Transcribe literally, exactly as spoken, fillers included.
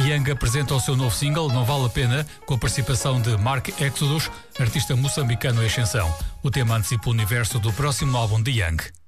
Young apresenta o seu novo single, Não Vale a Pena, com a participação de Mark Exodus, artista moçambicano em ascensão. O tema antecipa o universo do próximo álbum de Young.